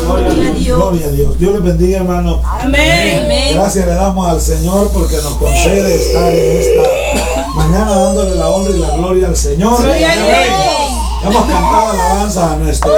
Gloria a Dios. Dios les bendiga, hermano. Amén. Gracias le damos al Señor porque nos concede estar en esta mañana dándole la honra y la gloria al Señor. Hemos cantado alabanza a nuestro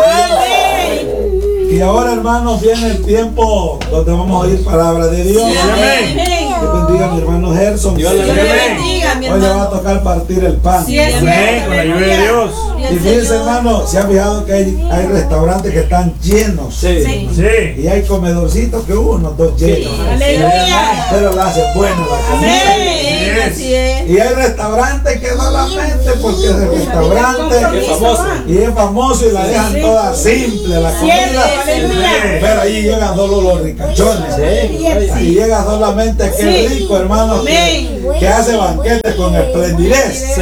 Dios. Y ahora, hermanos, viene el tiempo donde vamos a oír palabra de Dios. Dios bendiga a mi hermano Gerson. Dios le bendiga, mi Hoy le va a hermano. tocar partir el pan. Amén, con la ayuda de Dios. Y fíjense, hermano, se han fijado que hay restaurantes que están llenos. Sí. Y hay comedorcitos que uno, dos llenos. Aleluya. Pero la hacen buena la comida. Amén. Así es. Y hay restaurantes que solamente porque es el restaurante Es famoso. y es famoso y la dejan toda simple la comida. Pero allí llegan solo los ricachones. Ahí llega solamente aquel rico, hermano, que hace banquetes con esplendidez.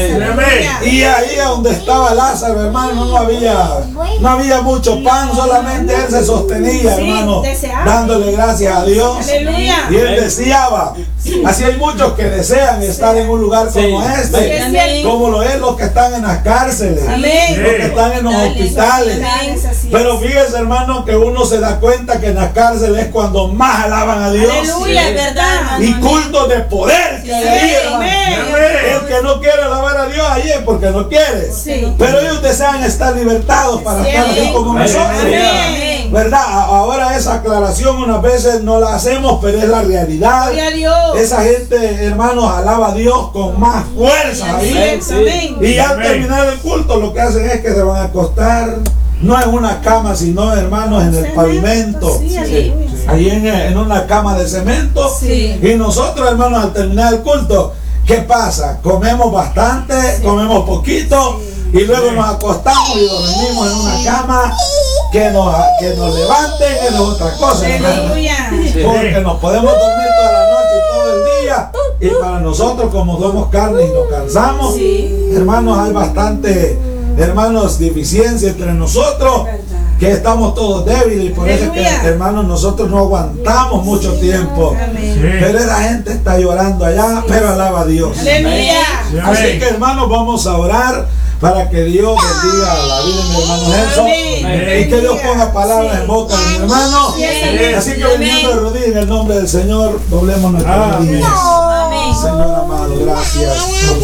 Y ahí donde estaba Lázaro, hermano, no había mucho pan, solamente él se sostenía, hermano, dándole gracias a Dios. Y él deseaba. Así hay muchos que desean estar en un lugar como este, como lo es los que están en las cárceles, los que están en los hospitales. Pero fíjese, hermano, que uno se da cuenta que en las cárceles es cuando más alaban a Dios. Aleluya, verdad. Y cultos de poder que hay ahí, hermano. El que no quiere alabar a Dios allí es porque no quiere. Pero ellos desean estar libertados para estar aquí como nosotros. ¿Verdad? Ahora esa aclaración unas veces no la hacemos, pero es la realidad. Esa gente, hermanos, alaba a Dios con más fuerza ahí. Y al terminar el culto lo que hacen es que se van a acostar. No en una cama, sino, hermanos, en el pavimento. Ahí en una cama de cemento. Y nosotros, hermanos, al terminar el culto, ¿qué pasa? Comemos bastante, comemos poquito y luego nos acostamos y dormimos en una cama que nos levanten, es otra cosa, hermano. Porque nos podemos dormir toda la noche y todo el día. Y para nosotros, como somos carne y nos cansamos, hermanos, hay bastante, hermanos, deficiencia entre nosotros, que estamos todos débiles, y por eso es que, hermanos, nosotros no aguantamos mucho tiempo. Pero esa gente está llorando allá, pero alaba a Dios. Así que, hermanos, vamos a orar para que Dios bendiga la vida de mi hermano Gerson y que Dios ponga palabras en boca de mi hermano. Así que, viniendo de rodillas en el nombre del Señor, doblemos nuestras rodillas. Señor amado, gracias. Nos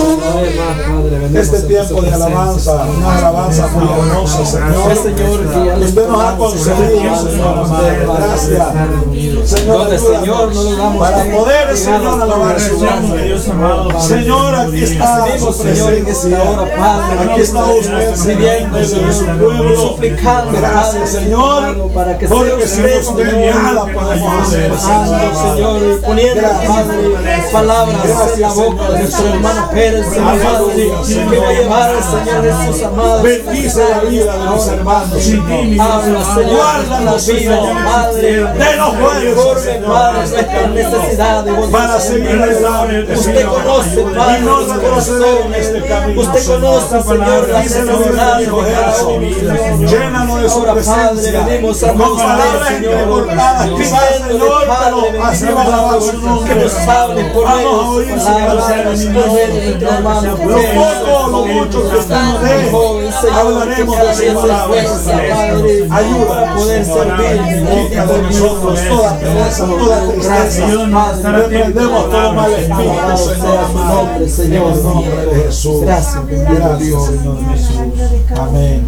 damos este tiempo de alabanza, una alabanza muy hermosa, Señor. Usted nos ha concedido, Señor amado. Gracias, Señor, para poder, Señor, alabar su nombre. Señor, aquí está su presencia. Aquí está usted sirviendo de su pueblo, suplicando. Gracias, Señor, porque sin usted nada podemos hacer, Señor, poniendo palabras en la boca de nuestro hermano Pérez, amado, que va a llevar al Señor Jesús, amado. Bendice la vida de los hermanos. Habla, Señor, guarda la vida, Padre, de los fuertes, Padre, nuestra necesidad para seguir adelante. Usted conoce, Padre, y no retroceder en este camino. Usted conoce, Señor, la necesidad de llénanos de su presencia. Venimos a con palabras entrecortadas, quizás, Señor, pero así va a alabar su nombre. Que nos hable por vamos a oír su palabra, Señor. Lo poco o lo mucho que usted nos dé, hablaremos de su palabra. Ayuda a poder servir, quita de nosotros toda pereza, toda tristeza. Reprendemos todo mal espíritu, Señor, en el nombre de Jesús. Gracias, Dios, Señor Jesús. Amén.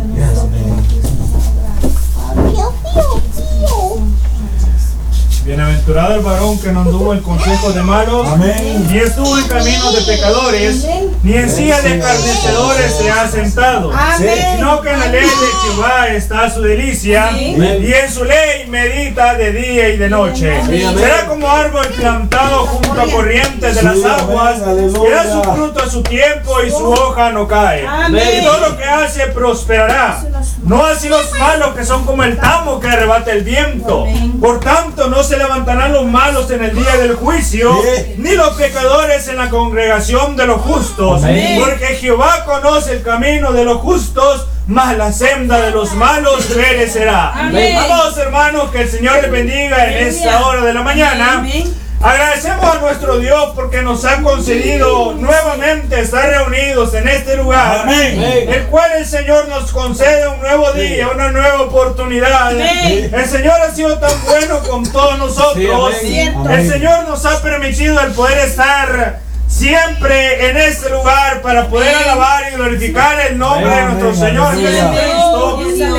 Bienaventurado el varón que no anduvo en consejo de malos, ni estuvo en caminos de pecadores, ni en silla de escarnecedores se ha sentado, sino que en la ley de Jehová está su delicia, y en su ley medita de día y de noche. Será como árbol plantado junto a corrientes de las aguas, que da su fruto a su tiempo y su hoja no cae. Y todo lo que hace prosperará. No así los malos, que son como el tamo que arrebata el viento. Por tanto, no se levantarán los malos en el día del juicio, ni los pecadores en la congregación de los justos. Porque Jehová conoce el camino de los justos, mas la senda de los malos perecerá. Amados hermanos, que el Señor les bendiga en esta hora de la mañana. Agradecemos a nuestro Dios porque nos ha concedido nuevamente estar reunidos en este lugar. Amén. El cual el Señor nos concede un nuevo día, una nueva oportunidad. Amén. El Señor ha sido tan bueno con todos nosotros. El Señor nos ha permitido el poder estar siempre en este lugar para poder alabar y glorificar el nombre de nuestro Señor Jesucristo.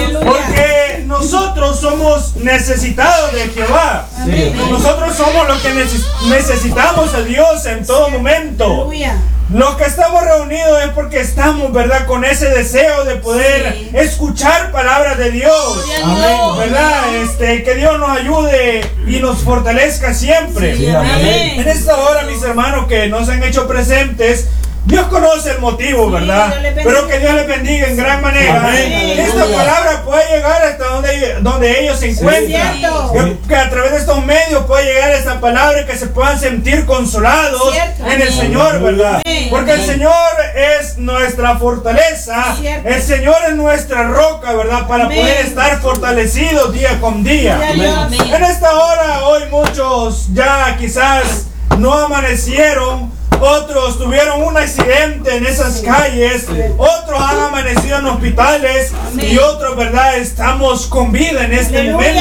Porque nosotros somos necesitados de Jehová. Nosotros somos los que necesitamos a Dios en todo momento. Los que estamos reunidos es porque estamos, ¿verdad?, con ese deseo de poder escuchar palabras de Dios. Amén. ¿Verdad? Que Dios nos ayude y nos fortalezca siempre. Amén. En esta hora, mis hermanos que nos han hecho presentes, Dios conoce el motivo, ¿verdad? Pero que Dios les bendiga en gran manera. Amén. Esta palabra puede llegar hasta donde ellos se encuentran. Que a través de estos medios puede llegar esta palabra y que se puedan sentir consolados en el Señor, ¿verdad? Porque el Señor es nuestra fortaleza. El Señor es nuestra roca, ¿verdad? Para poder estar fortalecidos día con día. En esta hora, hoy muchos ya quizás no amanecieron. Otros tuvieron un accidente en esas calles, otros han amanecido en hospitales y otros, ¿verdad?, estamos con vida en este momento.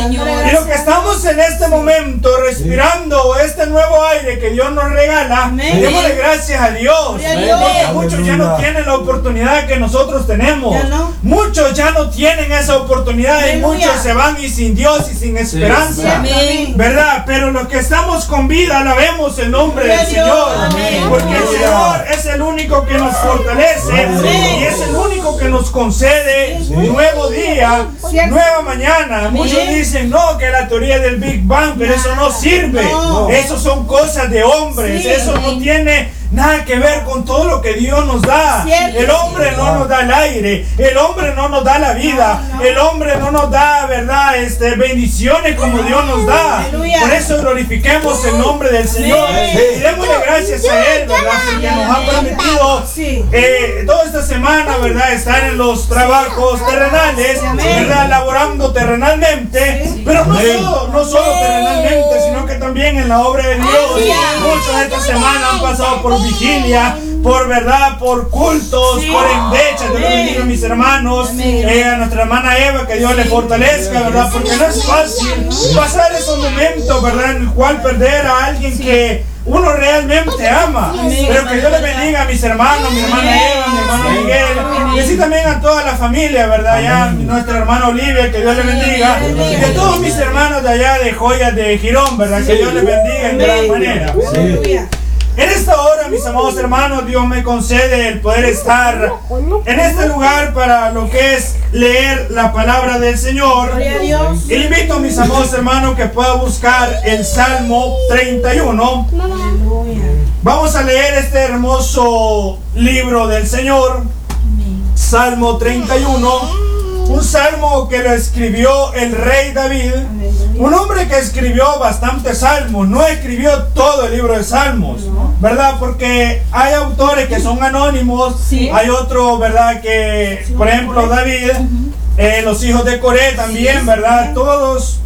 Y lo que estamos en este momento respirando este nuevo aire que Dios nos regala, démosle gracias a Dios, porque muchos ya no tienen la oportunidad que nosotros tenemos. Muchos ya no tienen esa oportunidad y muchos se van y sin Dios y sin esperanza, ¿verdad? Pero los que estamos con vida alabemos el nombre del Señor. Porque el Señor es el único que nos fortalece y es el único que nos concede un nuevo día, nueva mañana. Muchos dicen no, que la teoría del Big Bang, pero eso no sirve. Eso son cosas de hombres. Eso no tiene nada que ver con todo lo que Dios nos da. El hombre no nos da el aire, el hombre no nos da la vida, el hombre no nos da, ¿verdad?, bendiciones como Dios nos da. Por eso glorifiquemos el nombre del Señor y démosle gracias a Él, ¿verdad?, porque nos ha permitido toda esta semana, ¿verdad?, estar en los trabajos terrenales, ¿verdad?, laborando terrenalmente, pero no solo terrenalmente, sino que también en la obra de Dios. Muchos esta semana han pasado por vigilia, por verdad, por cultos, por endechas. Dios bendiga a mis hermanos, a nuestra hermana Eva, que Dios le fortalezca, ¿verdad? Porque no es fácil pasar esos momentos, ¿verdad?, en el cual perder a alguien que uno realmente ama. Pero que Dios le bendiga a mis hermanos, mi hermana Eva, mi hermano Miguel, y así también a toda la familia, ¿verdad? Ya nuestra hermana Olivia, que Dios le bendiga, y a todos mis hermanos de allá de Joyas de Girón, ¿verdad? Que Dios le bendiga en gran manera. En esta hora, mis amados hermanos, Dios me concede el poder estar en este lugar para lo que es leer la palabra del Señor. Y le invito a mis amados hermanos que puedan buscar el Salmo 31. Vamos a leer este hermoso libro del Señor, Salmo 31. Un salmo que lo escribió el rey David, un hombre que escribió bastantes salmos, no escribió todo el libro de salmos, ¿verdad? Porque hay autores que son anónimos, hay otros, ¿verdad?, que, por ejemplo, David, los hijos de Coré también, ¿verdad? Todos,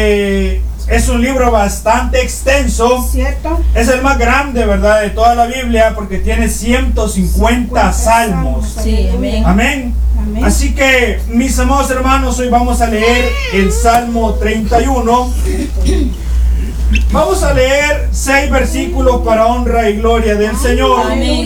es un libro bastante extenso, es el más grande, ¿verdad?, de toda la Biblia, porque tiene 150 salmos. Amén. Así que, mis amados hermanos, hoy vamos a leer el Salmo 31. Vamos a leer 6 versículos para honra y gloria del Señor.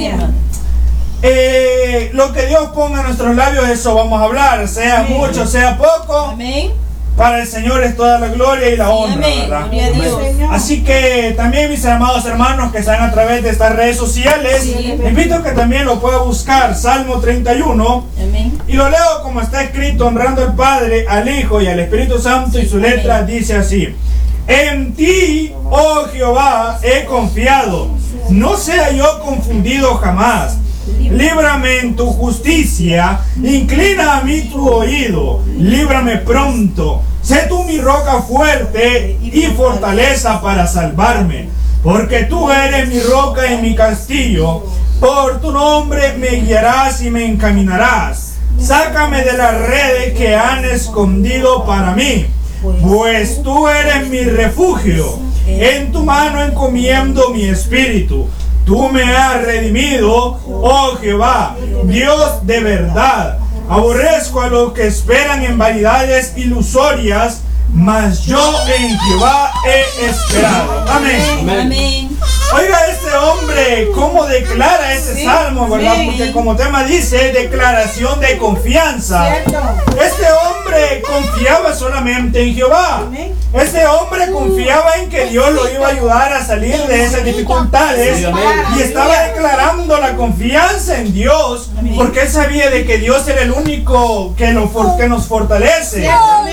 Lo que Dios ponga en nuestros labios, eso vamos a hablar, sea mucho, sea poco. Para el Señor es toda la gloria y la honra, ¿verdad? Así que también, mis amados hermanos que están a través de estas redes sociales, invito a que también lo pueda buscar, Salmo 31. Y lo leo como está escrito, honrando al Padre, al Hijo y al Espíritu Santo, y su letra dice así: en ti, oh Jehová, he confiado, no sea yo confundido jamás. Líbrame en tu justicia, inclina a mí tu oído, líbrame pronto. Sé tú mi roca fuerte y fortaleza para salvarme, porque tú eres mi roca y mi castillo. Por tu nombre me guiarás y me encaminarás. Sácame de las redes que han escondido para mí. pues tú eres mi refugio. En tu mano encomiendo mi espíritu. Tú me has redimido, oh Jehová, Dios de verdad. Aborrezco a los que esperan en vanidades ilusorias, mas yo en Jehová he esperado. Amén. Amén. Oiga, este hombre, ¿cómo declara este salmo, verdad? Porque como tema dice, declaración de confianza. Este hombre confiaba solamente en Jehová. Este hombre confiaba en que Dios lo iba a ayudar a salir de esas dificultades. Y estaba declarando la confianza en Dios, porque él sabía de que Dios era el único que nos fortalece.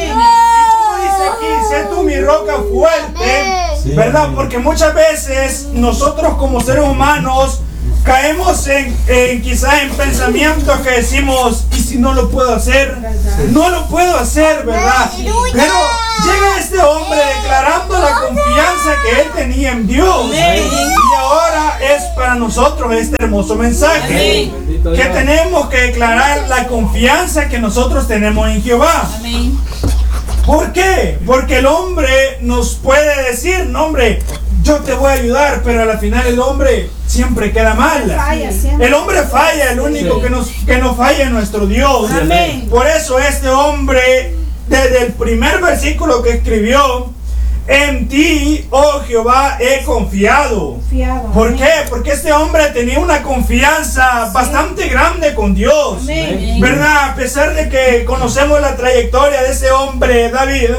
Aquí, sé tú mi roca fuerte, ¿verdad? Porque muchas veces nosotros como seres humanos caemos quizás en pensamientos que decimos, ¿y si no lo puedo hacer? No lo puedo hacer, ¿verdad? Pero llega este hombre declarando la confianza que él tenía en Dios. Y ahora es para nosotros este hermoso mensaje, que tenemos que declarar la confianza que nosotros tenemos en Jehová. ¿Por qué? Porque el hombre nos puede decir, no hombre, yo te voy a ayudar, pero al final el hombre siempre queda mal. El hombre falla, el único que no falla es nuestro Dios. Por eso este hombre, desde el primer versículo que escribió, en ti, oh Jehová, he confiado. ¿Por qué? Porque este hombre tenía una confianza bastante grande con Dios, ¿verdad? A pesar de que conocemos la trayectoria de ese hombre, David,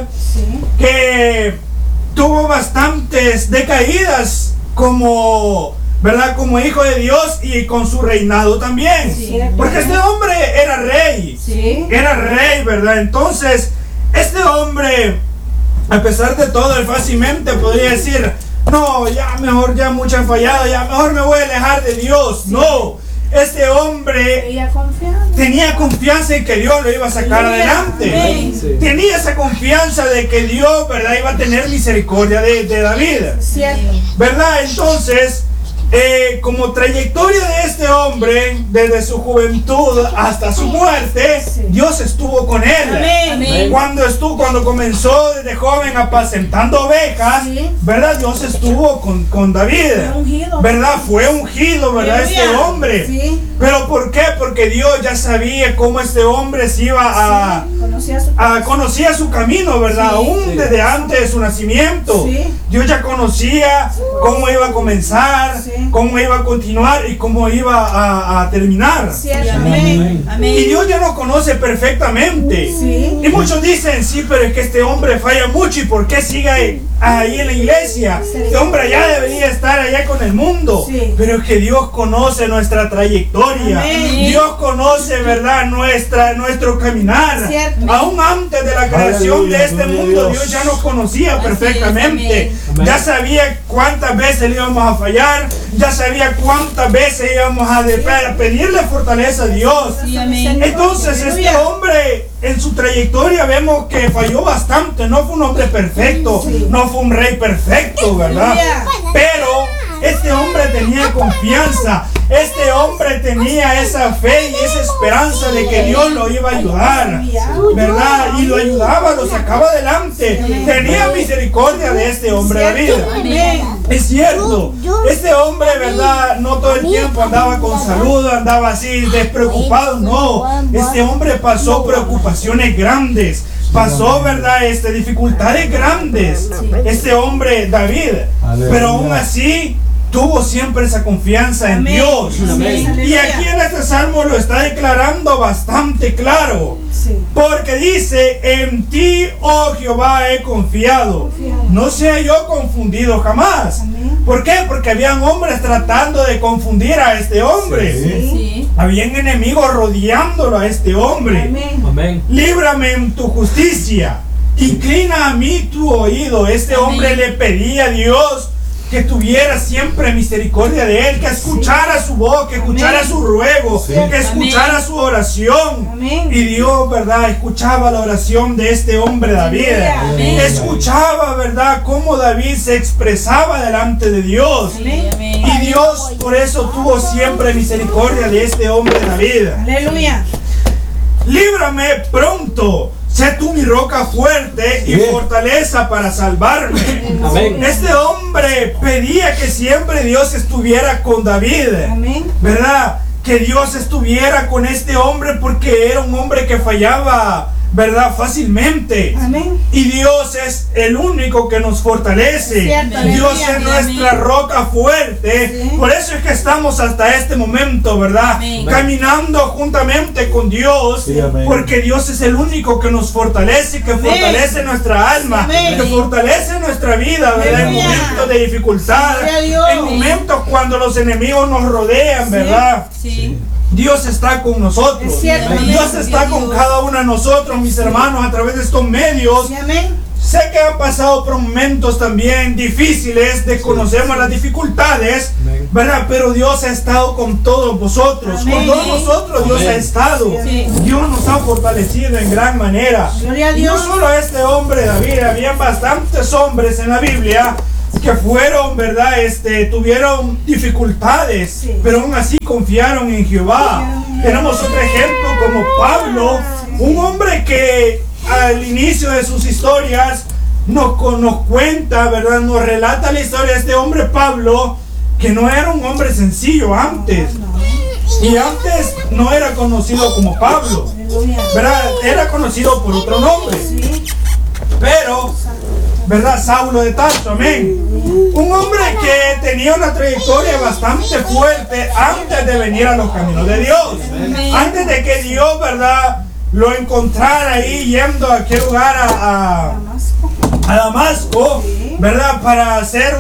que tuvo bastantes decaídas ¿verdad? Como hijo de Dios y con su reinado también. Porque este hombre era rey. Era rey, ¿verdad? Entonces, este hombre, a pesar de todo, él fácilmente podría decir, no, ya mejor, ya mucho han fallado, ya mejor me voy a alejar de Dios. No, este hombre tenía confianza en que Dios lo iba a sacar adelante. Tenía esa confianza de que Dios, ¿verdad?, iba a tener misericordia de David, ¿verdad? Entonces, como trayectoria de este hombre, desde su juventud hasta su muerte, Dios estuvo con él. Cuando comenzó desde joven apacentando ovejas, ¿verdad? Dios estuvo con David, ¿verdad? Fue ungido, ¿verdad? Este hombre. ¿Pero por qué? Porque Dios ya sabía cómo este hombre se iba conocía su camino, ¿verdad? Aún desde antes de su nacimiento. Dios ya conocía cómo iba a comenzar, cómo iba a continuar y cómo iba a terminar. Y Dios ya nos conoce perfectamente. Y muchos dicen, sí, pero es que este hombre falla mucho, ¿y por qué sigue ahí en la iglesia? Este hombre allá debería estar allá con el mundo. Pero es que Dios conoce nuestra trayectoria. Dios conoce, ¿verdad?, nuestro caminar. Aún antes de la creación de este mundo, Dios ya nos conocía perfectamente. Ya sabía cuántas veces le íbamos a fallar, ya sabía cuántas veces íbamos a pedirle fortaleza a Dios. Entonces este hombre, en su trayectoria vemos que falló bastante. No fue un hombre perfecto, no fue un rey perfecto, ¿verdad? Pero este hombre tenía confianza. Este hombre tenía esa fe y esa esperanza de que Dios lo iba a ayudar, ¿verdad? Y lo ayudaba, lo sacaba adelante. Tenía misericordia de este hombre David. Es cierto, este hombre, ¿verdad?, no todo el tiempo andaba con salud, andaba así despreocupado. No, este hombre pasó preocupaciones grandes. Pasó, ¿verdad?, dificultades grandes. Este hombre David. Pero aún así tuvo siempre esa confianza en Dios. Y aquí en este salmo lo está declarando bastante claro. Porque dice, en ti, oh Jehová, he confiado. No sea yo confundido jamás. ¿Por qué? Porque habían hombres tratando de confundir a este hombre. Habían enemigos rodeándolo a este hombre. Líbrame en tu justicia. Inclina a mí tu oído. Este hombre le pedía a Dios que tuviera siempre misericordia de él, que escuchara su voz, que escuchara su ruego, que escuchara su oración. Y Dios, ¿verdad?, escuchaba la oración de este hombre David. Escuchaba, ¿verdad?, cómo David se expresaba delante de Dios. Y Dios por eso tuvo siempre misericordia de este hombre David. Líbrame pronto. sé tú mi roca fuerte y fortaleza para salvarme. Amén. Este hombre pedía que siempre Dios estuviera con David. Amén. ¿Verdad? Que Dios estuviera con este hombre porque era un hombre que fallaba, ¿verdad? Fácilmente. Amén. Y Dios es el único que nos fortalece. Cierto, Dios aleluya, es nuestra roca fuerte. Sí. Por eso es que estamos hasta este momento, ¿verdad? Amén. Caminando juntamente con Dios. Sí, amén. Porque Dios es el único que nos fortalece, que fortalece nuestra alma, Amén. que fortalece nuestra vida, ¿verdad? En Aleluya. momentos de dificultad, Gloria a Dios. en momentos cuando los enemigos nos rodean, ¿verdad? Sí. Dios está con nosotros. Es cierto, amén. Dios está con cada uno de nosotros, mis hermanos, a través de estos medios. Sí, amén. Sé que han pasado por momentos también difíciles, desconocemos las dificultades, ¿verdad? Pero Dios ha estado con todos vosotros, Amén. con todos nosotros Dios ha estado. Sí. Dios nos ha fortalecido en gran manera. Gloria a Y no Dios. solo este hombre David, habían bastantes hombres en la Biblia que fueron, ¿verdad? Tuvieron dificultades, Sí. pero aún así confiaron en Jehová. Tenemos otro ejemplo como Pablo, un hombre que al inicio de sus historias nos cuenta, ¿verdad? Nos relata la historia de este hombre Pablo, que no era un hombre sencillo antes. Y antes no era conocido como Pablo, Aleluya. ¿verdad? Era conocido por otro nombre. Sí. Pero, ¿verdad? Saulo de Tarso, amén. Un hombre que tenía una trayectoria bastante fuerte antes de venir a los caminos de Dios. Antes de que Dios, ¿verdad? Lo encontrara ahí yendo a aquel lugar a Damasco, ¿verdad? Para hacer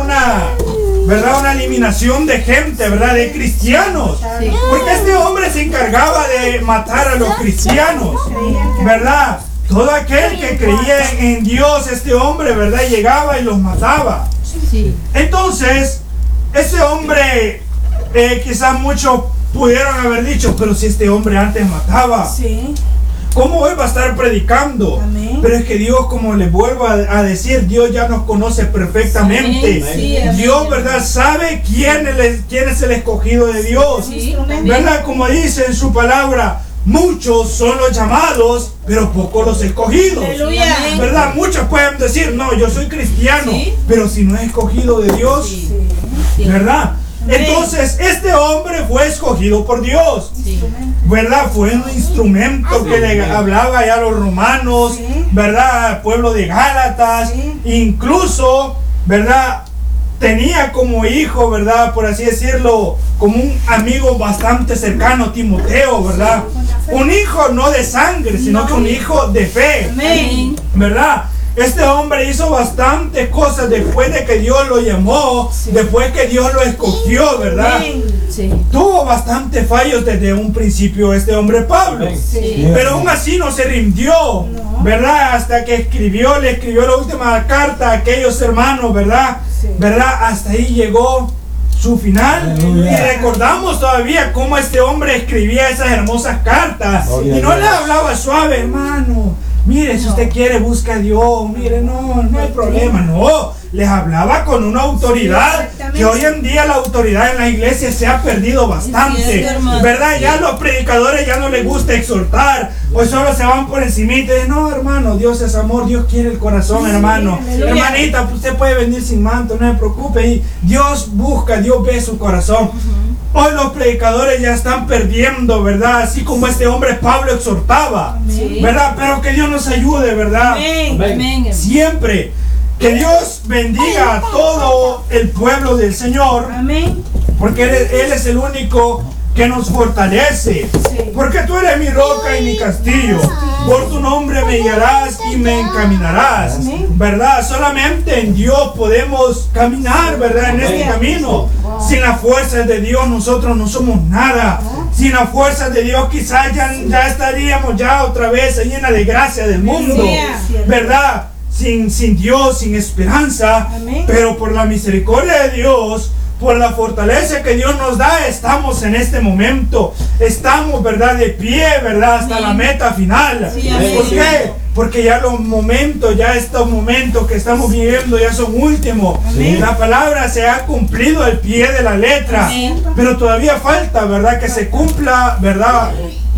¿verdad? Una eliminación de gente, ¿verdad? De cristianos. Porque este hombre se encargaba de matar a los cristianos, ¿verdad? Todo aquel que creía en Dios, este hombre, ¿verdad? Llegaba y los mataba. Sí. Entonces, ese hombre, quizás muchos pudieron haber dicho, pero si este hombre antes mataba, Sí. ¿cómo hoy va a estar predicando? Amén. Pero es que Dios, como les vuelvo a decir, Dios ya nos conoce perfectamente. Amén. Sí, amén. Dios, ¿verdad? Sabe quién es el escogido de Dios. Sí. ¿Verdad? Como dice en su palabra, muchos son los llamados, pero pocos los escogidos. Aleluya. ¿Verdad? Muchos pueden decir, no, yo soy cristiano, Sí. pero si no es escogido de Dios, ¿verdad? Amén. Entonces, este hombre fue escogido por Dios. Sí. ¿Verdad? Fue un instrumento que le hablaba ya a los romanos, Sí. ¿verdad? Al pueblo de Gálatas, Sí. incluso, ¿verdad? Tenía como hijo, ¿verdad? Por así decirlo, como un amigo bastante cercano, Timoteo, ¿verdad? Un hijo no de sangre, sino que un hijo de fe, Amén. ¿verdad? Este hombre hizo bastantes cosas después de que Dios lo llamó, después que Dios lo escogió, ¿verdad? Amén. Sí. Tuvo bastantes fallos desde un principio este hombre Pablo, Sí. pero aún así no se rindió, ¿verdad? Hasta que le escribió la última carta a aquellos hermanos, ¿verdad? ¿Verdad? Hasta ahí llegó su final. Aleluya. Y recordamos todavía cómo este hombre escribía esas hermosas cartas. Gloria Y no a le Dios. hablaba suave, hermano. Mire, si usted quiere, busca a Dios. Mire, no hay problema. No, les hablaba con una autoridad exactamente. que hoy en día la autoridad en la iglesia se ha perdido bastante. Es cierto, hermano. ¿Verdad? Ya los predicadores ya no les gusta exhortar. O solo se van por encima y dicen, no, hermano, Dios es amor, Dios quiere el corazón, hermano. aleluya. Hermanita, usted puede venir sin manto, no se preocupe. Y Dios busca, Dios ve su corazón. Hoy los predicadores ya están perdiendo, ¿verdad? Así como este hombre Pablo exhortaba, Sí. ¿verdad? Pero que Dios nos ayude, ¿verdad? Amén. Amén. Siempre. Que Dios bendiga a todo el pueblo del Señor, Amén. porque Él es el único que nos fortalece. Sí. Porque tú eres mi roca y mi castillo. Por tu nombre me guiarás y me encaminarás. Amén. ¿Verdad? Solamente en Dios podemos caminar, ¿verdad? En este camino. Sin las fuerzas de Dios nosotros no somos nada. Sin las fuerzas de Dios quizás ya estaríamos ya otra vez ahí en la desgracia del mundo. ¿Verdad? Sin Dios, sin esperanza. Amén. Pero por la misericordia de Dios, por la fortaleza que Dios nos da, estamos en este momento. Estamos, ¿verdad? De pie, ¿verdad? Hasta la meta final. Sí, amén. ¿Por qué? Porque ya los momentos, ya estos momentos que estamos viviendo ya son últimos. Amén. La palabra se ha cumplido al pie de la letra. Amén. Pero todavía falta, ¿verdad? Que se cumpla, ¿verdad?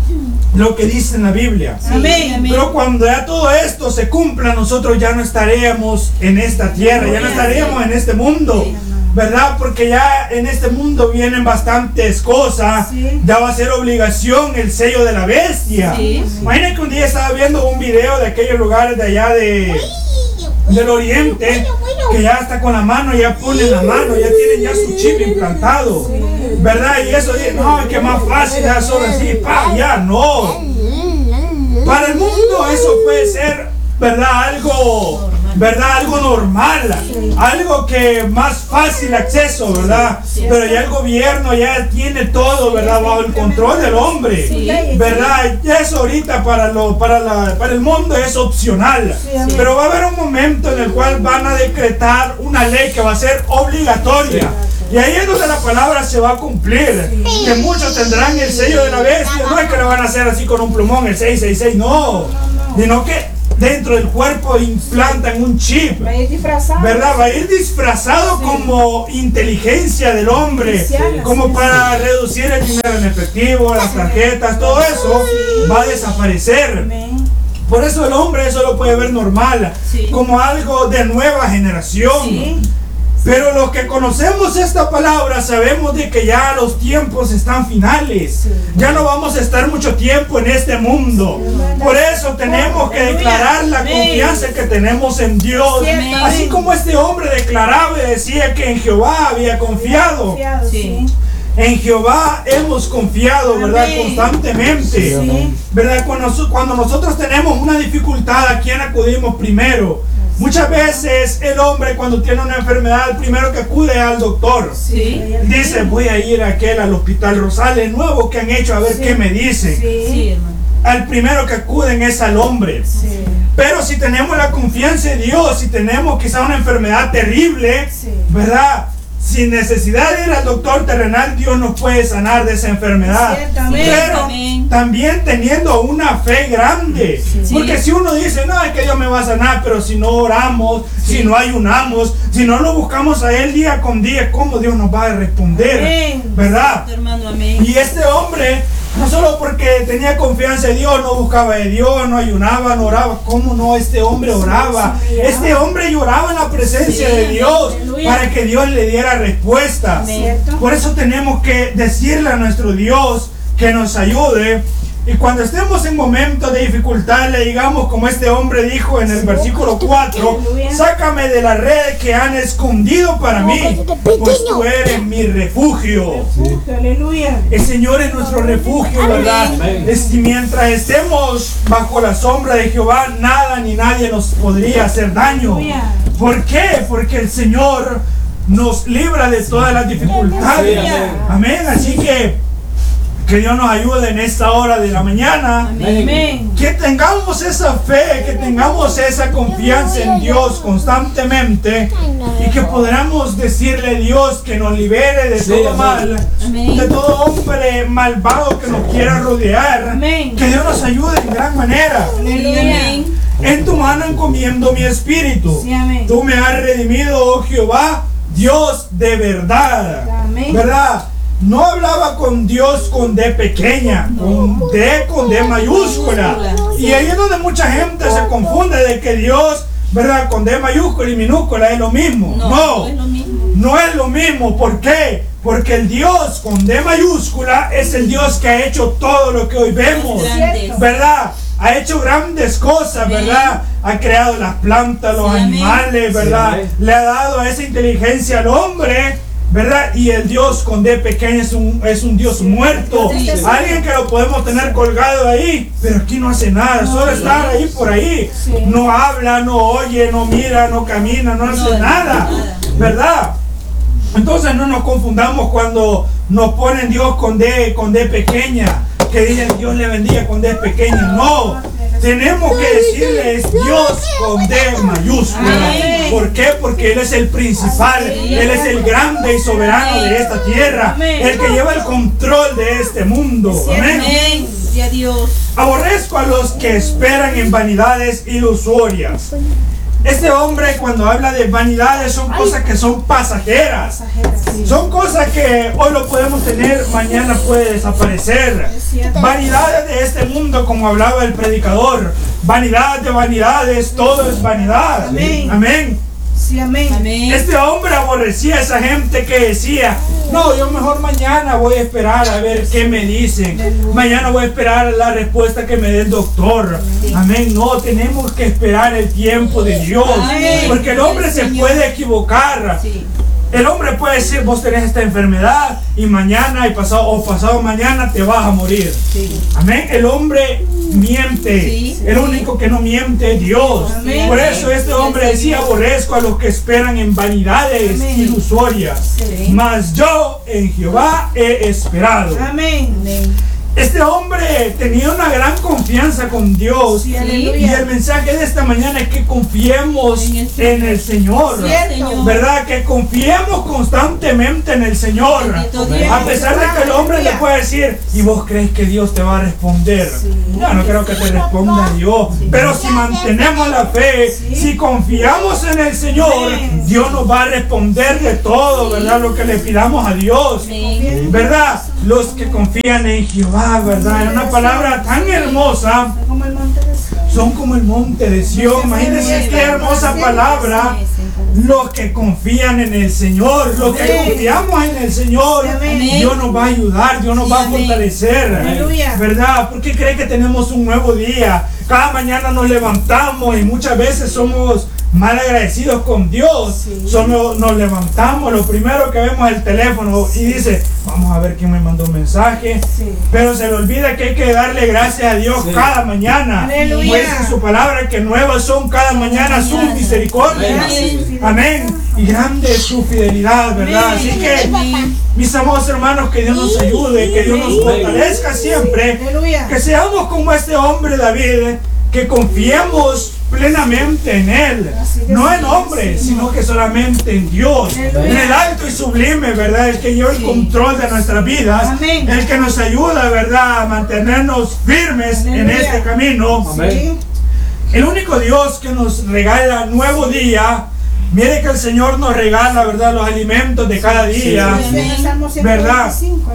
lo que dice en la Biblia. Amén. Pero cuando ya todo esto se cumpla, nosotros ya no estaríamos en esta tierra, ya no estaríamos en este mundo, ¿verdad? Porque ya en este mundo vienen bastantes cosas. Ya va a ser obligación el sello de la bestia. Imagínate que un día estaba viendo un video de aquellos lugares de allá del oriente, que ya hasta con la mano, ya ponen la mano, ya tienen ya su chip implantado, ¿verdad? Y eso dice, no, que más fácil, ya solo así, ya no. Para el mundo eso puede ser, ¿verdad? Algo normal, algo que más fácil acceso, ¿verdad? Pero ya el gobierno ya tiene todo, ¿verdad? Bajo el control del hombre, ¿verdad? Ya eso ahorita para el mundo es opcional, pero va a haber un momento en el cual van a decretar una ley que va a ser obligatoria. Y ahí es donde la palabra se va a cumplir. Que muchos tendrán el sello de la bestia. No es que lo van a hacer así con un plumón, el 666, no. Sino que dentro del cuerpo implantan un chip. Va a ir disfrazado. ¿Verdad? Va a ir disfrazado como inteligencia del hombre. Como para reducir el dinero en efectivo, las tarjetas, todo eso va a desaparecer. Por eso el hombre eso lo puede ver normal. Como algo de nueva generación. Pero los que conocemos esta palabra sabemos de que ya los tiempos están finales. Ya no vamos a estar mucho tiempo en este mundo. Por eso tenemos que declarar la confianza que tenemos en Dios. Así como este hombre declaraba y decía que en Jehová había confiado. En Jehová hemos confiado, ¿verdad? Constantemente. ¿Verdad? Cuando nosotros tenemos una dificultad, ¿a quién acudimos primero? Muchas veces el hombre cuando tiene una enfermedad, el primero que acude al doctor. Dice, voy a ir al hospital Rosales nuevo que han hecho a ver qué me dicen. Al primero que acuden es al hombre. Pero si tenemos la confianza en Dios, si tenemos quizá una enfermedad terrible, ¿verdad? Sin necesidad de ir al doctor terrenal, Dios nos puede sanar de esa enfermedad. Pero también teniendo una fe grande. Porque si uno dice, no, es que Dios me va a sanar, pero si no oramos, si no ayunamos, si no lo buscamos a Él día con día, ¿cómo Dios nos va a responder? ¿Verdad? Y este hombre, no solo porque tenía confianza en Dios, no buscaba de Dios, no ayunaba, no oraba. ¿Cómo no? Este hombre oraba. Este hombre lloraba en la presencia de Dios para que Dios le diera respuestas. Por eso tenemos que decirle a nuestro Dios que nos ayude. Y cuando estemos en momentos de dificultad, le digamos como este hombre dijo en el versículo 4, sácame de la red que han escondido para mí, pues tú eres mi refugio. El Señor es nuestro refugio, ¿verdad? Mientras estemos bajo la sombra de Jehová, nada ni nadie nos podría hacer daño. ¿Por qué? Porque el Señor nos libra de todas las dificultades. Amén. Así que Dios nos ayude en esta hora de la mañana. Amén. Que tengamos esa fe, que tengamos esa confianza en Dios constantemente y que podamos decirle a Dios que nos libere de todo mal, de todo hombre malvado que nos quiera rodear. Que Dios nos ayude en gran manera. En tu mano encomiendo mi espíritu. Tú me has redimido, oh Jehová, Dios de verdad. ¿Verdad? No hablaba con Dios con D pequeña, con D mayúscula. Y ahí es donde mucha gente se confunde de que Dios, ¿verdad? Con D mayúscula y minúscula es lo mismo. No es lo mismo. ¿Por qué? Porque el Dios con D mayúscula es el Dios que ha hecho todo lo que hoy vemos, ¿verdad? Ha hecho grandes cosas, ¿verdad? Ha creado las plantas, los animales, ¿verdad? Le ha dado esa inteligencia al hombre, ¿verdad? Y el Dios con D pequeña es un Dios muerto. Alguien que lo podemos tener colgado ahí, pero aquí no hace nada, solo está ahí por ahí. No habla, no oye, no mira, no camina, no hace nada, ¿verdad? Entonces no nos confundamos cuando nos ponen Dios con D pequeña, que dicen Dios le bendiga con D pequeña. No, tenemos que decirle es Dios con D mayúscula. ¿Por qué? Porque Él es el principal, Él es el grande y soberano de esta tierra, el que lleva el control de este mundo. Amén. Aborrezco a los que esperan en vanidades ilusorias. Este hombre, cuando habla de vanidades, son cosas que son pasajeras. Son cosas que hoy lo podemos tener, mañana puede desaparecer. Vanidades de este mundo, como hablaba el predicador. Vanidad de vanidades, todo es vanidad. Amén. Sí, amén. Este hombre aborrecía a esa gente que decía: no, yo mejor mañana voy a esperar a ver qué me dicen. Mañana voy a esperar la respuesta que me dé el doctor. Amén. No, tenemos que esperar el tiempo de Dios. Porque el hombre se puede equivocar. El hombre puede decir: vos tenés esta enfermedad y mañana y pasado mañana te vas a morir. Amén. El hombre miente. El único que no miente es Dios. Por eso este hombre decía: aborrezco a los que esperan en vanidades ilusorias. Mas yo en Jehová he esperado. Este hombre tenía una gran confianza con Dios. Y el mensaje de esta mañana es que confiemos en el Señor. ¿Verdad? Que confiemos constantemente en el Señor. A pesar de que el hombre le puede decir: ¿y vos crees que Dios te va a responder? Yo no creo que te responda Dios. Pero si mantenemos la fe, si confiamos en el Señor, Dios nos va a responder de todo, ¿verdad? Lo que le pidamos a Dios. ¿Verdad? Los que confían en Jehová, ¿verdad? Es una palabra tan hermosa. Son como el monte de Sión. Imagínense qué hermosa palabra. Los que confían en el Señor, los que confiamos en el Señor, Dios nos va a ayudar, Dios nos va a fortalecer. ¿Verdad? Porque cree que tenemos un nuevo día. Cada mañana nos levantamos y muchas veces somos mal agradecidos con Dios. Solo nos levantamos, lo primero que vemos es el teléfono y dice: vamos a ver quién me mandó un mensaje. Pero se le olvida que hay que darle gracias a Dios cada mañana. Pues en su palabra que nuevas son cada mañana sus misericordias. Amén. Y grande es su fidelidad, ¿verdad? Así que, mis amados hermanos, que Dios nos ayude, que Dios nos fortalezca siempre. Que seamos como este hombre David, que confiemos plenamente en Él, no en hombres, sino que solamente en Dios, en el alto y sublime, ¿verdad? El que lleva el control de nuestras vidas, el que nos ayuda, ¿verdad?, a mantenernos firmes en este camino. El único Dios que nos regala nuevo día. Mire que el Señor nos regala, ¿verdad?, los alimentos de cada día, ¿verdad?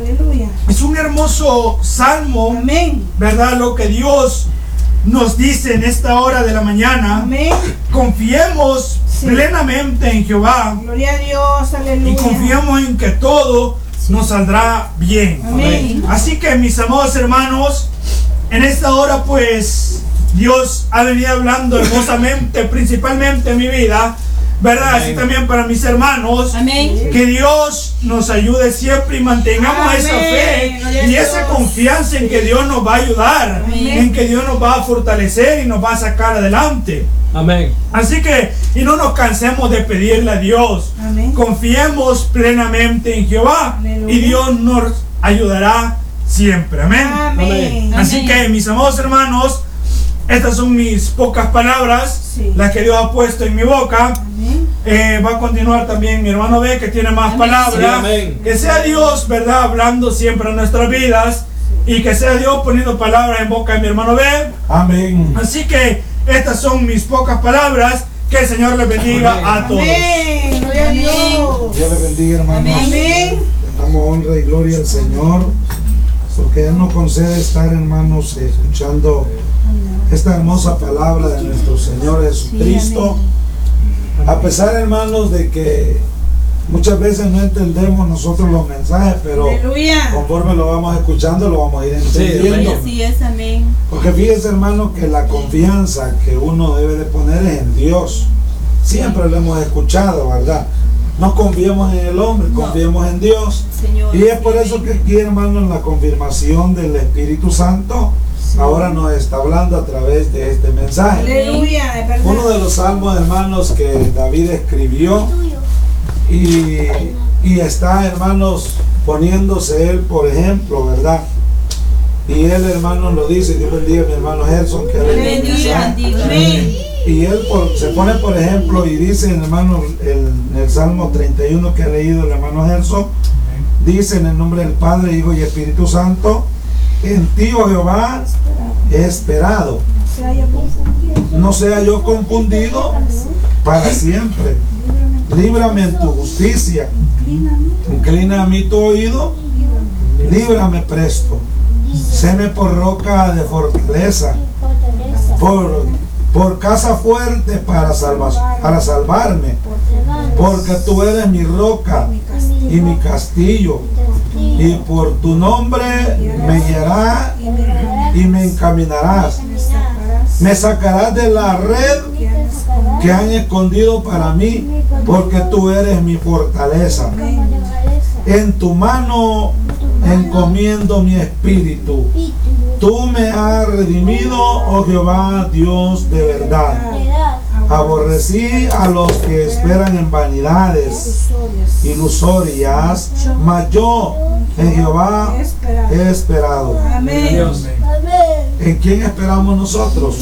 Es un hermoso salmo, ¿verdad? Lo que Dios nos dice en esta hora de la mañana. Confiemos plenamente en Jehová. Gloria a Dios, aleluya. Y confiemos en que todo nos saldrá bien. Así que, mis amados hermanos, en esta hora pues Dios ha venido hablando hermosamente, principalmente en mi vida, ¿verdad? Así también para mis hermanos. Que Dios nos ayude siempre y mantengamos esa fe y esa confianza en que Dios nos va a ayudar, en que Dios nos va a fortalecer y nos va a sacar adelante. Así que, y no nos cansemos de pedirle a Dios. Confiemos plenamente en Jehová y Dios nos ayudará siempre. Amén. Así que, mis amados hermanos, estas son mis pocas palabras, las que Dios ha puesto en mi boca. Va a continuar también mi hermano B, que tiene más palabras. Que sea Dios, ¿verdad?, hablando siempre en nuestras vidas, y que sea Dios poniendo palabras en boca de mi hermano B. Así que estas son mis pocas palabras. Que el Señor les bendiga a todos. Gloria a Dios. Dios les bendiga, hermanos. Damos honra y gloria al Señor, porque Él nos concede estar, hermanos, escuchando esta hermosa palabra de nuestro Señor Jesucristo. A pesar, hermanos, de que muchas veces no entendemos nosotros los mensajes, pero conforme lo vamos escuchando, lo vamos a ir entendiendo. Porque fíjense, hermanos, que la confianza que uno debe de poner es en Dios. Siempre lo hemos escuchado, ¿verdad? No confiemos en el hombre, confiemos en Dios. Y es por eso que aquí, hermanos, la confirmación del Espíritu Santo ahora nos está hablando a través de este mensaje. Aleluya, es verdad. Uno de los salmos, hermanos, que David escribió y está, hermanos, poniéndose él por ejemplo, ¿verdad? Y él, hermanos, lo dice. Dios bendiga a mi hermano Gerson, que y él se pone por ejemplo y dice, hermano, en el Salmo 31 que ha leído el hermano Gerson, dice: en el nombre del Padre, Hijo y Espíritu Santo, en ti, oh Jehová, he esperado. No sea yo confundido para siempre. Líbrame en tu justicia. Inclina a mí tu oído. Líbrame presto. Séme por roca de fortaleza. Por casa fuerte para salvarme. Porque tú eres mi roca y mi castillo. Y por tu nombre me guiarás y me encaminarás. Me sacarás de la red que han escondido para mí, porque tú eres mi fortaleza. En tu mano encomiendo mi espíritu. Tú me has redimido, oh Jehová, Dios de verdad. Aborrecí a los que esperan en vanidades ilusorias, mas yo en Jehová he esperado. Amén. ¿En quién esperamos nosotros?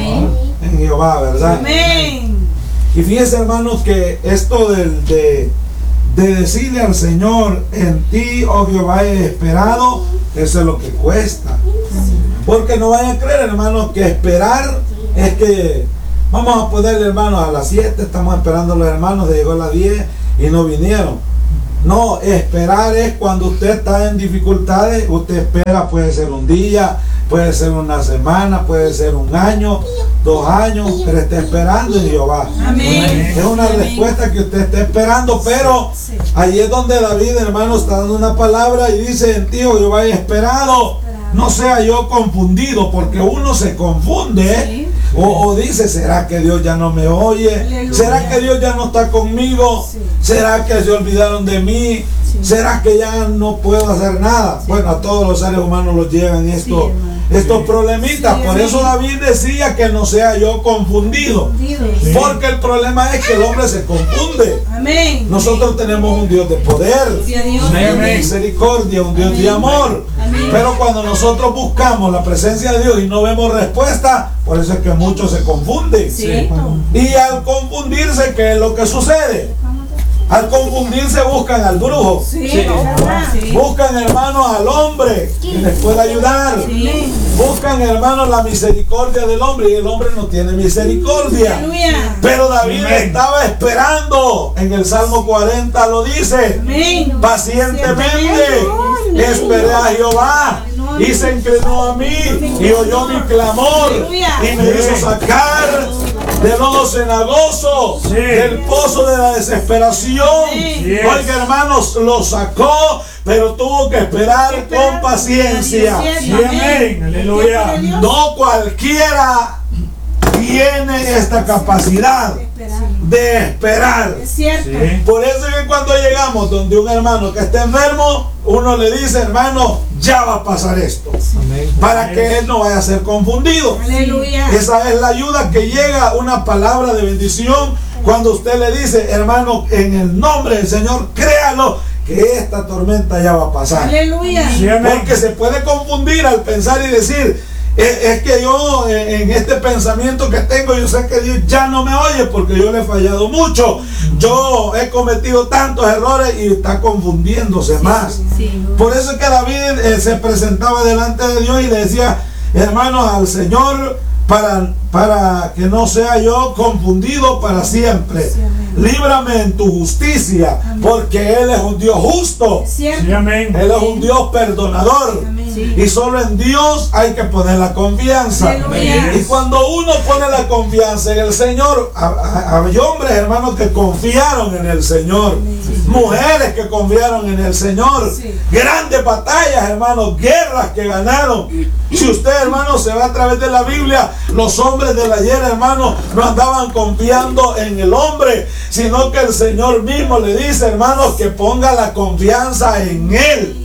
En Jehová, ¿verdad? Amén. Y fíjense, hermanos, que esto de decirle al Señor, en ti, oh Jehová, he esperado, eso es lo que cuesta. Porque no vayan a creer, hermanos, que esperar es que vamos a ponerle, hermanos, a las 7 estamos esperando a los hermanos, llegó a las 10 y no vinieron. No, esperar es cuando usted está en dificultades, usted espera, puede ser un día, puede ser una semana, puede ser un año, 2 años, pero está esperando en Jehová. Amén. Es una respuesta que usted está esperando, pero ahí es donde David, hermano, está dando una palabra y dice, en ti, oh Jehová, he esperado, no sea yo confundido, porque uno se confunde, o dice, ¿será que Dios ya no me oye? Aleluya. ¿Será que Dios ya no está conmigo? ¿Será que se olvidaron de mí? ¿Será que ya no puedo hacer nada? Bueno, a todos los seres humanos los llegan estos problemitas. Por eso David decía que no sea yo confundido. Porque el problema es que el hombre se confunde. Amén. Nosotros tenemos un Dios de poder, de misericordia, un Dios de amor. Pero cuando nosotros buscamos la presencia de Dios y no vemos respuesta, por eso es que muchos se confunden. Y al confundirse, ¿qué es lo que sucede? Al confundirse buscan al brujo, buscan, hermanos, al hombre que les pueda ayudar, buscan, hermanos, la misericordia del hombre, y el hombre no tiene misericordia. Pero David estaba esperando, en el Salmo 40 lo dice, pacientemente esperé a Jehová y se inclinó a mí y oyó mi clamor y me hizo sacar del lodo cenagoso, del pozo de la desesperación. Oiga, hermanos, lo sacó, pero tuvo que esperar con paciencia. Aleluya. No cualquiera tiene esta capacidad de esperar. Por eso es que cuando llegamos donde un hermano que está enfermo, uno le dice, hermano, ya va a pasar esto, para que él no vaya a ser confundido. Esa es la ayuda que llega, una palabra de bendición, cuando usted le dice, hermano, en el nombre del Señor, créalo, que esta tormenta ya va a pasar. Porque se puede confundir al pensar y decir, es que yo en este pensamiento que tengo, yo sé que Dios ya no me oye porque yo le he fallado mucho, yo he cometido tantos errores, y está confundiéndose más. Por eso es que David se presentaba delante de Dios y le decía, hermanos, al Señor, para que no sea yo confundido para siempre. Líbrame en tu justicia, porque Él es un Dios justo. Él es un Dios perdonador. Y solo en Dios hay que poner la confianza. Y cuando uno pone la confianza en el Señor, hay hombres, hermanos, que confiaron en el Señor, mujeres que confiaron en el Señor, grandes batallas, hermanos, guerras que ganaron. Si usted, hermano, se va a través de la Biblia, los hombres del ayer, hermano, no andaban confiando en el hombre, sino que el Señor mismo le dice, hermanos, que ponga la confianza en Él.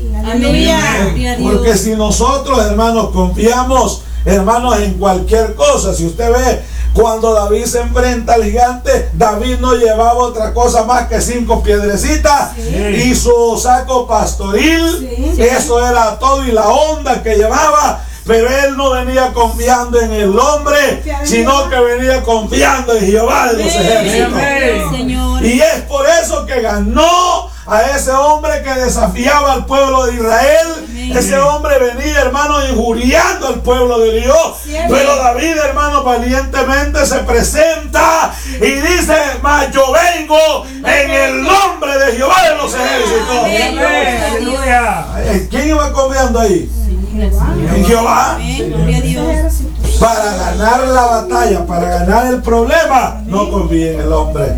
Porque si nosotros, hermanos, confiamos, hermanos, en cualquier cosa, si usted ve, cuando David se enfrenta al gigante, David no llevaba otra cosa más que 5 piedrecitas y su saco pastoril. Eso era todo, y la onda que llevaba. Pero él no venía confiando en el hombre, sino que venía confiando en Jehová de los ejércitos. Y es por eso que ganó a ese hombre que desafiaba al pueblo de Israel Ese hombre venía, hermano, injuriando al pueblo de Dios. Pero David, hermano, valientemente se presenta y dice: mas yo vengo en el nombre de Jehová de los ejércitos. Aleluya. ¿Quién iba confiando ahí? En Jehová. Para ganar la batalla, para ganar el problema, no confíe en el hombre.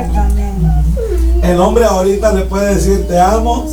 El hombre ahorita le puede decir: te amo.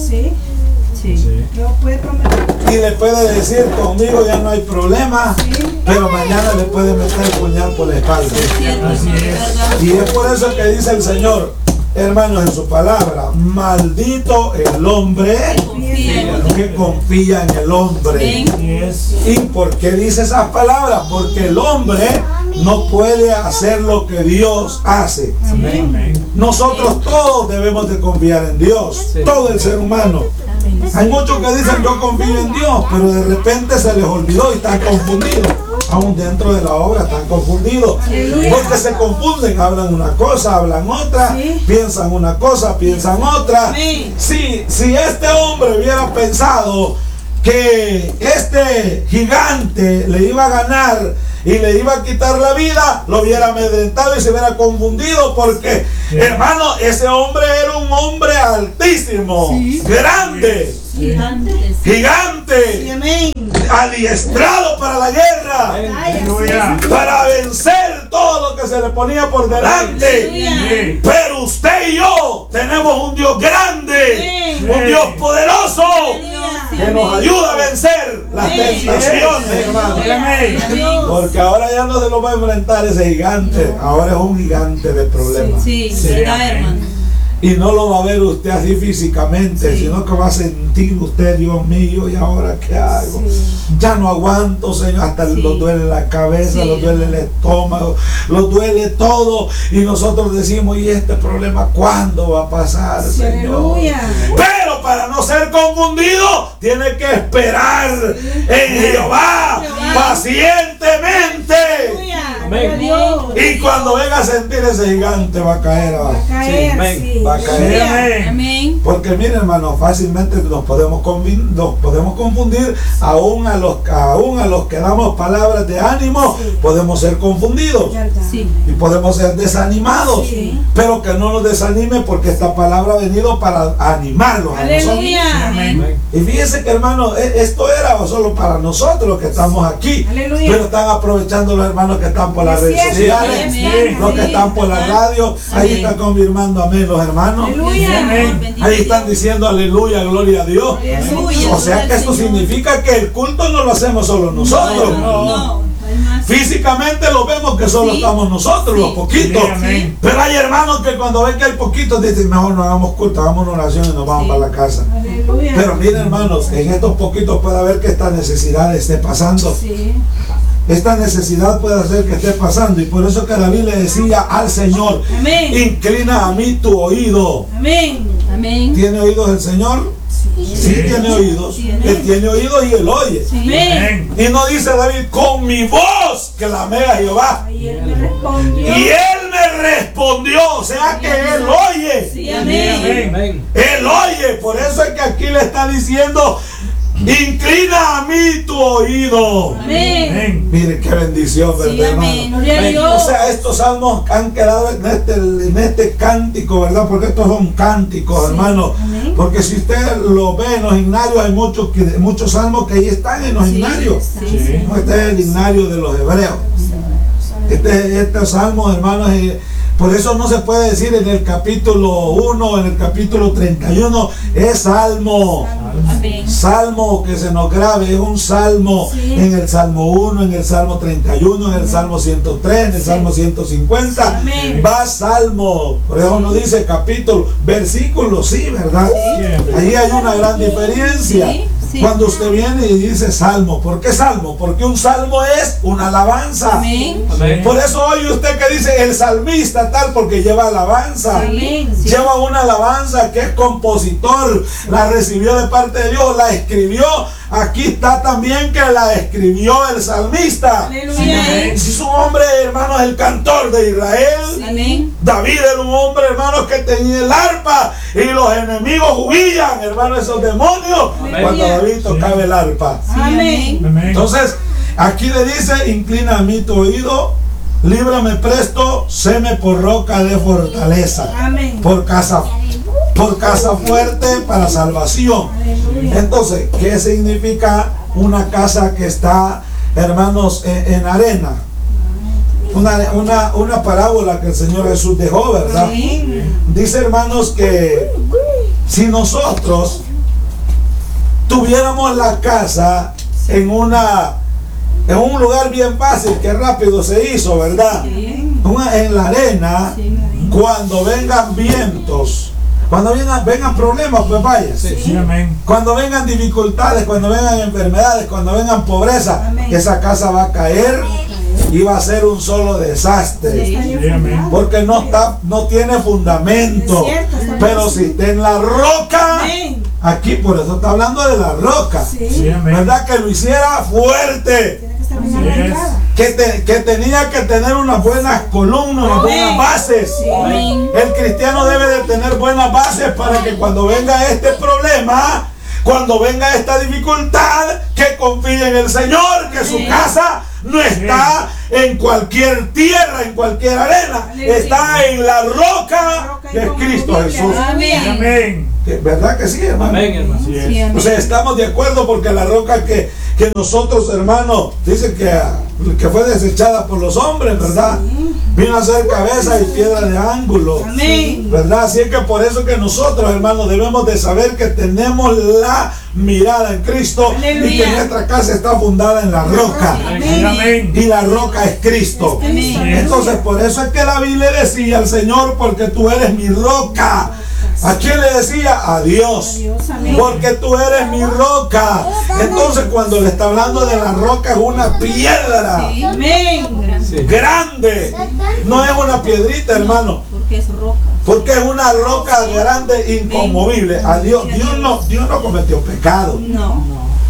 Y le puede decir: conmigo ya no hay problema. Pero mañana le puede meter el puñal por la espalda. Y es por eso que dice el Señor, hermanos, en su palabra: maldito el hombre que confía en el hombre. ¿Y por qué dice esas palabras? Porque el hombre no puede hacer lo que Dios hace. Nosotros todos debemos de confiar en Dios, todo el ser humano. Hay muchos que dicen: yo confío en Dios, pero de repente se les olvidó y están confundidos. Aún dentro de la obra están confundidos, porque se confunden, hablan una cosa, hablan otra, piensan una cosa, piensan otra. Si este hombre hubiera pensado que este gigante le iba a ganar y le iba a quitar la vida, lo hubiera amedrentado y se hubiera confundido, porque hermano, ese hombre era un hombre altísimo, grande, gigante, adiestrado para la guerra, para vencer todo lo que se le ponía por delante. Pero usted y yo tenemos un Dios grande, un Dios poderoso, que nos ayuda a vencer las tentaciones, hermano. Porque ahora ya no se lo va a enfrentar ese gigante, ahora es un gigante de problemas. hermano. Y no lo va a ver usted así físicamente, sino que va a sentir usted: Dios mío, ¿y ahora qué hago? Ya no aguanto, Señor. Hasta los duele la cabeza, los duele el estómago, los duele todo. Y nosotros decimos: ¿y este problema cuándo va a pasar, Señor? Pero para no ser confundido, tiene que esperar en Jehová pacientemente. Y cuando venga a sentir ese gigante, va a caer. Va a caer. Porque mire, hermano, fácilmente nos podemos confundir. Aún a los que damos palabras de ánimo, podemos ser confundidos. Y podemos ser desanimados. Pero que no nos desanime, porque esta palabra ha venido para animarlos a nosotros. Y fíjense que, hermano, esto era solo para nosotros los que estamos aquí. Pero están aprovechando los hermanos que están por las redes sociales, los que están por la radio. Ahí están confirmando amén los hermanos. Ahí están diciendo aleluya, gloria a Dios. O sea que esto significa que el culto no lo hacemos solo nosotros. Físicamente lo vemos que solo estamos nosotros, los poquitos. Pero hay hermanos que cuando ven que hay poquitos dicen: mejor no hagamos culto, hagamos una oración y nos vamos para la casa. Pero miren, hermanos, en estos poquitos puede haber que esta necesidad esté pasando. Esta necesidad puede hacer que esté pasando. Y por eso que David le decía al Señor: inclina a mí tu oído. ¿Tiene oídos el Señor? Sí, tiene oídos. Él tiene oídos y él oye. Y no dice David: con mi voz clamé a Jehová y él me respondió. O sea que él oye. Él oye. Por eso es que aquí le está diciendo: inclina a mí tu oído. Mire qué bendición, ¿verdad, hermano? O sea, estos salmos han quedado en este cántico, ¿verdad? Porque estos son cánticos, hermano. Porque si usted lo ve en los himnarios, hay muchos salmos que ahí están en los himnarios. Este es el himnario de los hebreos. Este salmo, hermanos, por eso no se puede decir en el capítulo 1, en el capítulo 31, es salmo. Salmo que se nos grabe, es un salmo en el Salmo 1, en el Salmo 31, en el Salmo 103, en el Salmo 150. Va salmo. Por eso no dice capítulo, versículo, sí, ¿verdad? Ahí hay una gran diferencia. Cuando usted viene y dice salmo, ¿por qué salmo? Porque un salmo es una alabanza. Por eso oye usted que dice el salmista tal, porque lleva alabanza. Lleva una alabanza que es compositor, la recibió de parte de Dios, la escribió aquí está también que la escribió el salmista. Aleluya. Es un hombre, hermanos, el cantor de Israel. Amén. David era un hombre, hermanos, que tenía el arpa y los enemigos huían, hermanos, esos demonios, cuando David tocaba el arpa. Amén. Amén. Entonces, aquí le dice: inclina a mí tu oído, líbrame presto, séme por roca de fortaleza, Amén. por casa fuerte para salvación. Aleluya. Entonces, ¿qué significa una casa que está, hermanos, en arena? Una parábola que el Señor Jesús dejó, ¿verdad? Dice, hermanos, que si nosotros tuviéramos la casa en un lugar bien fácil, que rápido se hizo, ¿verdad? En la arena, cuando vengan vientos, cuando vengan problemas, pues vaya. Sí, amén. Cuando vengan dificultades, cuando vengan enfermedades, cuando vengan pobreza, Amén. esa casa va a caer y va a ser un solo desastre. Sí, amén. Porque no tiene fundamento. Es cierto, está Pero bien. si está en la roca, Amén. aquí por eso está hablando de la roca. Sí, amén. ¿Verdad? Que lo hiciera fuerte. Tiene que estar bien Así es. arraigada. Que tenía que tener unas buenas columnas, unas buenas bases. Amén. El cristiano debe de tener buenas bases para que cuando venga este problema, cuando venga esta dificultad, que confíe en el Señor, que su casa no está en cualquier tierra, en cualquier arena, está en la roca que es Cristo Jesús. Amén. Amén. ¿Verdad que sí, hermano? Amén, hermano. Así es. Sí, amén. O sea, estamos de acuerdo porque la roca que nosotros, hermanos, dice que fue desechada por los hombres, ¿verdad? Vino a ser cabeza y piedra de ángulo. Amén. ¿Verdad? Así es que por eso que nosotros, hermanos, debemos de saber que tenemos la mirada en Cristo y que Aleluya. nuestra casa está fundada en la roca. Sí, amén. Y la roca es Cristo. Amén. Entonces, por eso es que la Biblia decía al Señor: porque tú eres mi roca. ¿A quién le decía? A Dios. Dios, amén. Porque tú eres mi roca. Entonces, cuando le está hablando de la roca, es una piedra Amén. grande. No es una piedrita, hermano. Porque es roca. Porque es una roca grande, inconmovible. A Dios no cometió pecado. No.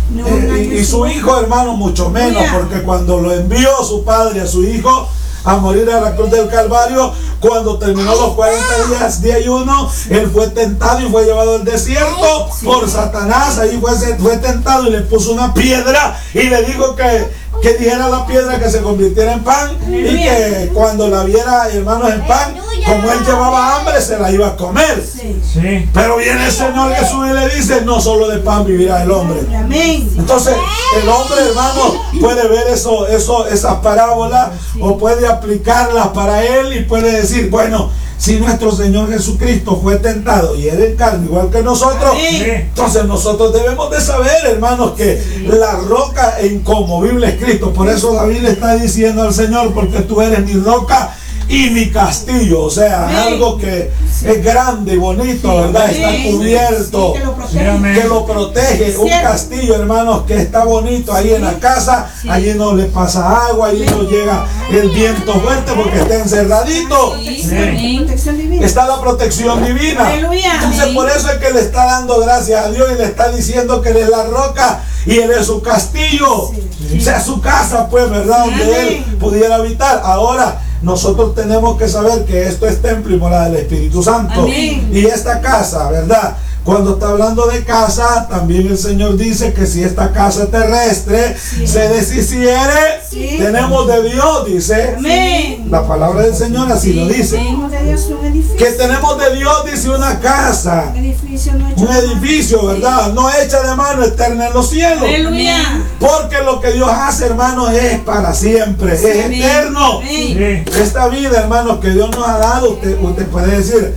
Y su hijo, hermano, mucho menos, porque cuando lo envió su padre a su hijo a morir a la cruz del Calvario, cuando terminó los 40 días de ayuno, él fue tentado y fue llevado al desierto por Satanás. Ahí fue tentado y le puso una piedra y le dijo que dijera la piedra que se convirtiera en pan, y que cuando la viera, hermanos, en pan, como él llevaba hambre, se la iba a comer. Sí. Pero viene el Señor Jesús y le dice: no solo de pan vivirá el hombre. Amén. Entonces, el hombre, hermano, puede ver esas parábolas, o puede aplicarlas para él y puede decir: bueno, si nuestro Señor Jesucristo fue tentado y era en carne igual que nosotros, entonces nosotros debemos de saber, hermanos, que la roca inconmovible es Cristo. Por eso David le está diciendo al Señor: porque tú eres mi roca y mi castillo. O sea, algo que es grande y bonito, ¿verdad? Está cubierto, que lo protege. Un castillo, hermanos, que está bonito ahí en la casa. Allí no le pasa agua, allí no llega el viento fuerte porque está encerradito. Protección divina. Está la protección divina. Aleluya. Entonces, por eso es que le está dando gracias a Dios y le está diciendo que él es la roca y él es su castillo. O sea, su casa, pues, ¿verdad? Donde él pudiera habitar. Ahora, nosotros tenemos que saber que esto es templo y morada del Espíritu Santo. Amén. Y esta casa, ¿verdad? Cuando está hablando de casa, también el Señor dice que si esta casa terrestre se deshiciere, tenemos de Dios, dice. Amén. La palabra del Señor así lo dice. Tenemos de Dios un edificio. Que tenemos de Dios, dice, una casa. Un edificio no hecho Un edificio, ¿verdad? No hecha de mano, eterna en los cielos. Aleluya. Porque lo que Dios hace, hermanos, es para siempre, es eterno. Amén. Sí. Esta vida, hermanos, que Dios nos ha dado, usted puede decir: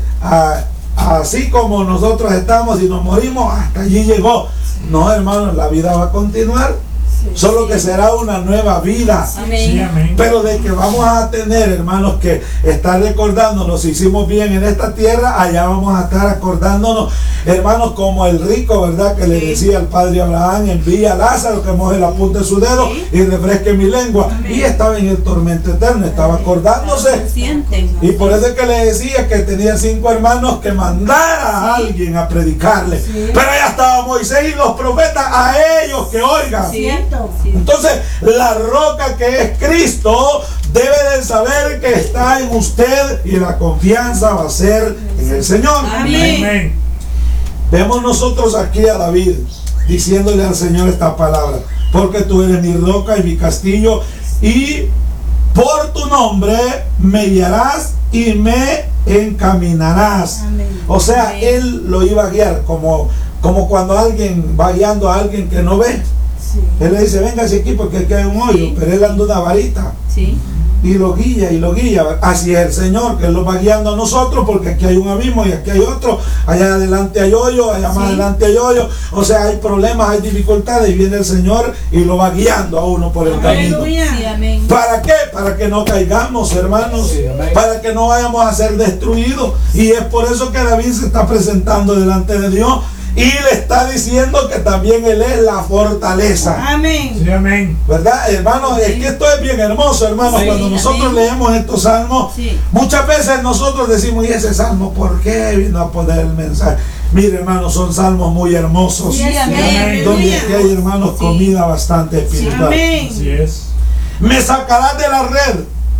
así como nosotros estamos y nos morimos, hasta allí llegó. No, hermanos, la vida va a continuar. Solo que será una nueva vida. Sí, amén. Pero de que vamos a tener, hermanos, que estar recordándonos, si hicimos bien en esta tierra, allá vamos a estar acordándonos, hermanos, como el rico, ¿verdad? Que le decía al padre Abraham: envía a Lázaro que moje la punta de su dedo y refresque mi lengua. Y estaba en el tormento eterno, estaba acordándose. Y por eso es que le decía que tenía 5 hermanos que mandara a alguien a predicarle. Pero ya estaba Moisés y los profetas, a ellos que oigan. Entonces, la roca que es Cristo debe de saber que está en usted y la confianza va a ser en el Señor. Amén. Vemos nosotros aquí a David diciéndole al Señor esta palabra: porque tú eres mi roca y mi castillo, y por tu nombre me guiarás y me encaminarás. O sea, él lo iba a guiar, como cuando alguien va guiando a alguien que no ve. Él le dice: véngase aquí porque aquí hay un hoyo, pero él anda una varita. Y lo guía y lo guía. Así es el Señor, que Él lo va guiando a nosotros, porque aquí hay un abismo y aquí hay otro, allá adelante hay hoyo, allá más adelante hay hoyo. O sea, hay problemas, hay dificultades, y viene el Señor y lo va guiando a uno por el camino. ¿Para qué? Para que no caigamos, hermanos, para que no vayamos a ser destruidos. Y es por eso que David se está presentando delante de Dios y le está diciendo que también Él es la fortaleza. Amén. Sí, amén. ¿Verdad, hermanos? Es que esto es bien hermoso, hermanos. Cuando nosotros leemos estos salmos, muchas veces nosotros decimos: ¿y ese salmo por qué vino a poner el mensaje? Mire, hermanos, son salmos muy hermosos, donde aquí hay, hermanos, comida bastante espiritual. Así es. Me sacarás de la red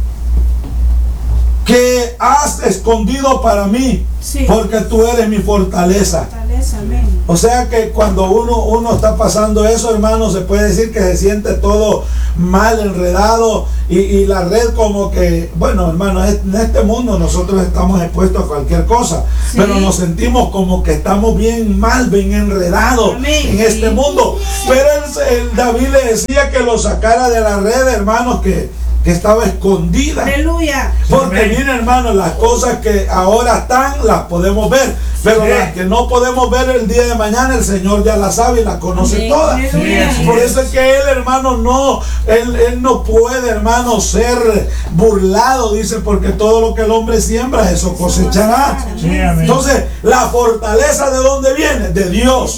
que has escondido para mí, porque tú eres mi fortaleza. O sea que cuando uno está pasando eso, hermano, se puede decir que se siente todo mal, enredado, y la red como que, bueno, hermano, en este mundo nosotros estamos expuestos a cualquier cosa, pero nos sentimos como que estamos bien mal, bien enredados en este mundo. Pero el David le decía que lo sacara de la red, hermanos, que estaba escondida. Aleluya. Porque miren, hermanos, las cosas que ahora están las podemos ver, pero las que no podemos ver el día de mañana, el Señor ya las sabe y las conoce todas. Por eso es que Él, hermano, Él no puede, hermano, ser burlado, dice, porque todo lo que el hombre siembra, eso cosechará. Entonces, la fortaleza, ¿de dónde viene? De Dios.